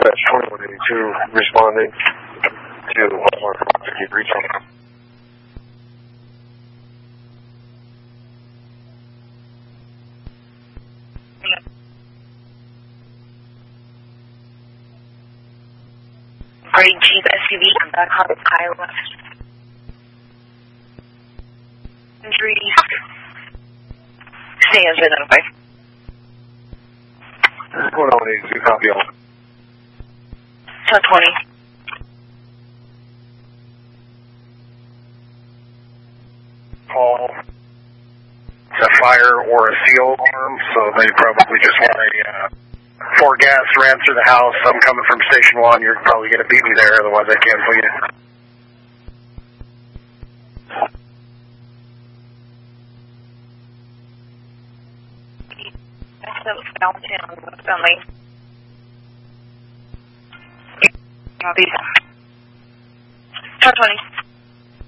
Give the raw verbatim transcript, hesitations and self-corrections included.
Dispatch twenty-one eighty-two responding to Walmart Rocky Regional. Gray Jeep S U V in Blackhawk, Iowa. Injuries. Stay as identified. twenty-one eighty-two, copy all. ten twenty. Call a fire or a seal alarm, so they probably just want a uh, four gas ran through the house. I'm coming from Station one. You're probably going to beat me there, otherwise I cancel you. That was downtown, West Bentley. ten twenty.